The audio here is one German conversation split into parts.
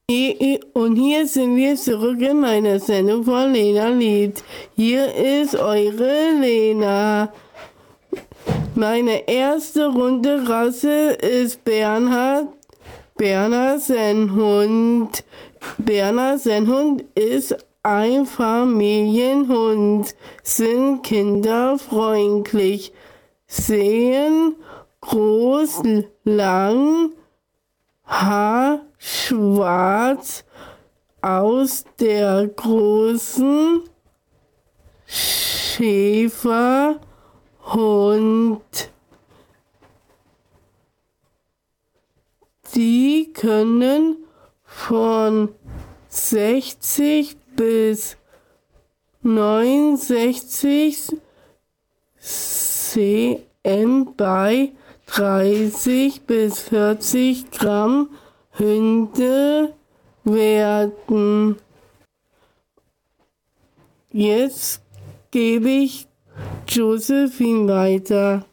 Und hier sind wir zurück in meiner Sendung von Lena Lied. Hier ist eure Lena. Meine erste Hunderasse ist Berner Sennhund. Berner Sennhund ist ein Familienhund, sind kinderfreundlich, sehen groß, lang, haarschwarz aus. Der großen Schäferhund. Die können von 60 bis 69 cm bei 30 bis 40 Gramm Hunde werden. Jetzt gebe ich Josephine weiter.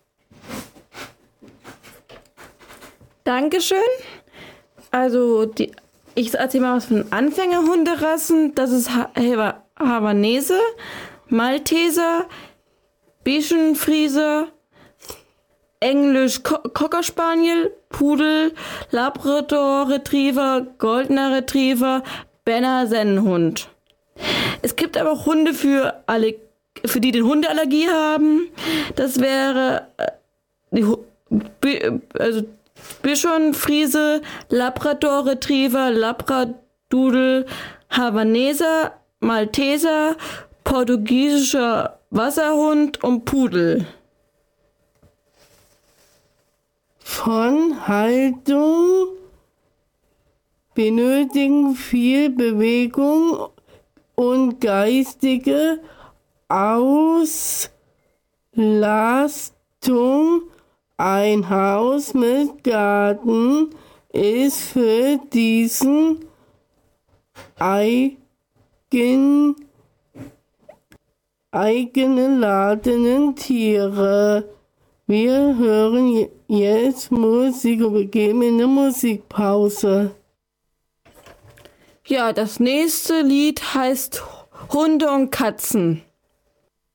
Dankeschön. Also, ich erzähle mal was von Anfängerhunderassen. Das ist Havanese, Malteser, Bischenfriese, Englisch Cocker Spaniel, Pudel, Labrador Retriever, Goldener Retriever, Berner Sennenhund. Es gibt aber auch Hunde für die den Hundeallergie haben. Das wäre Bischonfriese, Labrador Retriever, Labradoodle, Havaneser, Malteser, portugiesischer Wasserhund und Pudel. Von Haltung benötigen viel Bewegung und geistige Auslastung. Ein Haus mit Garten ist für diesen eigengeladenen Tiere. Wir hören jetzt Musik und begeben in eine Musikpause. Ja, das nächste Lied heißt Hunde und Katzen.